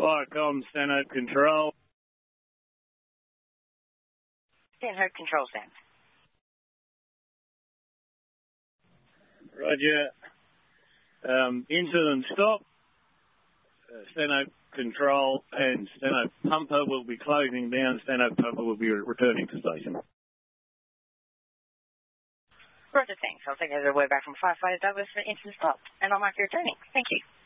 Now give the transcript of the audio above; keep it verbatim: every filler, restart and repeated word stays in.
Viacom, Stanhope Control. Stanhope Control, stand. Roger. Um, incident stop. Uh, Stanhope Control and Stanhope Pumper will be closing down. Stanhope Pumper will be returning to station. Roger, thanks. I'll take over the word back from Firefighter Douglas for incident stop, and I'll mark your returning. Thank you.